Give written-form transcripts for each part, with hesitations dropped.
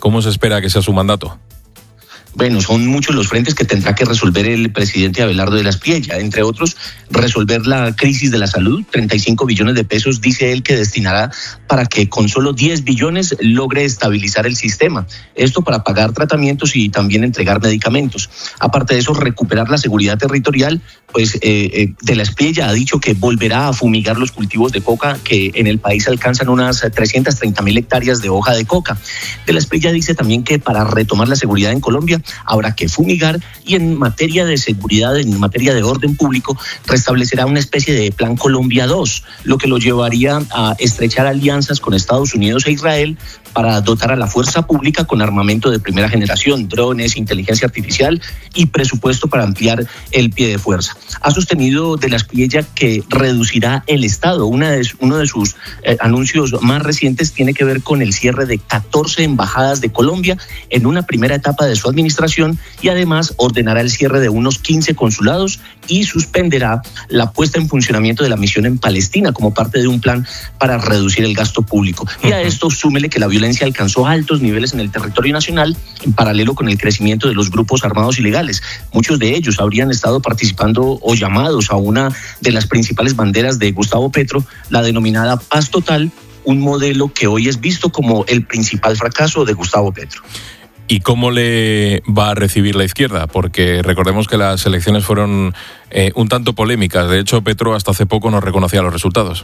¿Cómo se espera que sea su mandato? Bueno, son muchos los frentes que tendrá que resolver el presidente Abelardo de la Espriella, entre otros, resolver la crisis de la salud. 35 billones de pesos, dice él, que destinará para que con solo 10 billones logre estabilizar el sistema. Esto para pagar tratamientos y también entregar medicamentos. Aparte de eso, recuperar la seguridad territorial, pues de la Espriella ha dicho que volverá a fumigar los cultivos de coca, que en el país alcanzan unas 330.000 hectáreas de hoja de coca. De la Espriella dice también que para retomar la seguridad en Colombia habrá que fumigar, y en materia de seguridad, en materia de orden público, restablecerá una especie de Plan Colombia 2, lo que lo llevaría a estrechar alianzas con Estados Unidos e Israel para dotar a la fuerza pública con armamento de primera generación, drones, inteligencia artificial y presupuesto para ampliar el pie de fuerza. Ha sostenido de la Espriella que reducirá el Estado. Uno de sus anuncios más recientes tiene que ver con el cierre de 14 embajadas de Colombia en una primera etapa de su administración, y además ordenará el cierre de unos 15 consulados y suspenderá la puesta en funcionamiento de la misión en Palestina como parte de un plan para reducir el gasto público. Y a esto súmele que la violencia alcanzó altos niveles en el territorio nacional en paralelo con el crecimiento de los grupos armados ilegales. Muchos de ellos habrían estado participando o llamados a una de las principales banderas de Gustavo Petro, la denominada Paz Total, un modelo que hoy es visto como el principal fracaso de Gustavo Petro. ¿Y cómo le va a recibir la izquierda? Porque recordemos que las elecciones fueron un tanto polémicas. De hecho, Petro hasta hace poco no reconocía los resultados.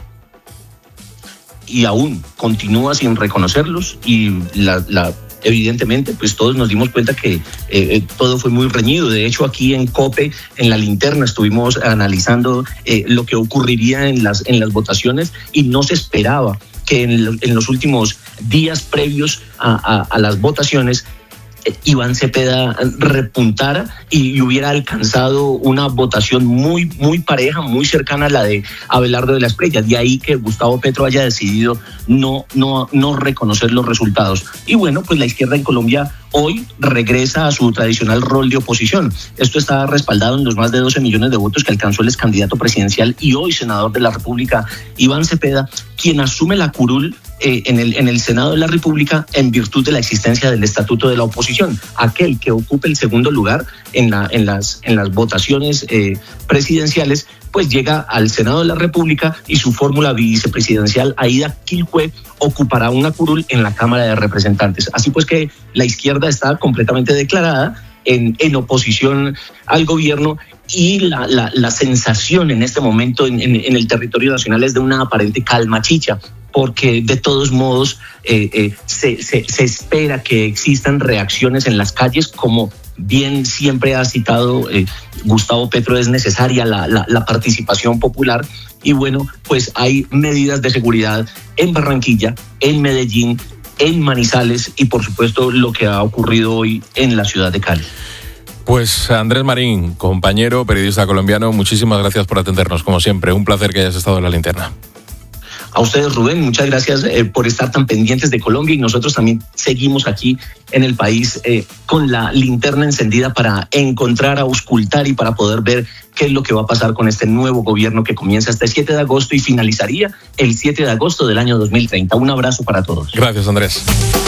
Y aún continúa sin reconocerlos, y evidentemente, pues todos nos dimos cuenta que todo fue muy reñido. De hecho, aquí en COPE, en la linterna, estuvimos analizando lo que ocurriría en las votaciones, y no se esperaba que en los últimos días previos a las votaciones Iván Cepeda repuntara y hubiera alcanzado una votación muy pareja, muy cercana a la de Abelardo de la Espriella. De ahí que Gustavo Petro haya decidido no reconocer los resultados. Y bueno, pues la izquierda en Colombia hoy regresa a su tradicional rol de oposición. Esto está respaldado en los más de 12 millones de votos que alcanzó el ex candidato presidencial y hoy senador de la República, Iván Cepeda, quien asume la curul en el Senado de la República en virtud de la existencia del estatuto de la oposición. Aquel que ocupe el segundo lugar en las votaciones presidenciales, pues llega al Senado de la República, y su fórmula vicepresidencial, Aida Quilpué, ocupará una curul en la Cámara de Representantes. Así pues que la izquierda está completamente declarada en oposición al gobierno, y la sensación en este momento en el territorio nacional es de una aparente calma chicha, porque de todos modos se espera que existan reacciones en las calles. Como bien siempre ha citado Gustavo Petro, es necesaria la participación popular, y bueno, pues hay medidas de seguridad en Barranquilla, en Medellín, en Manizales, y por supuesto lo que ha ocurrido hoy en la ciudad de Cali. Pues Andrés Marín, compañero, periodista colombiano, muchísimas gracias por atendernos, como siempre. Un placer que hayas estado en la linterna. A ustedes, Rubén, muchas gracias por estar tan pendientes de Colombia, y nosotros también seguimos aquí en el país con la linterna encendida para encontrar, auscultar y para poder ver qué es lo que va a pasar con este nuevo gobierno que comienza este 7 de agosto y finalizaría el 7 de agosto del año 2030. Un abrazo para todos. Gracias, Andrés.